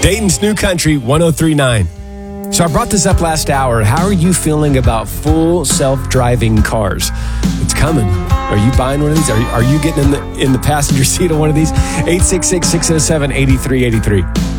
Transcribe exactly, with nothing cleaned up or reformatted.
Dayton's New Country one oh three point nine. So I brought this up last hour. How are you feeling about full self-driving cars? It's coming. Are you buying one of these? Are you, are you getting in the in the passenger seat of one of these? eight six six, six oh seven, eight three eight three.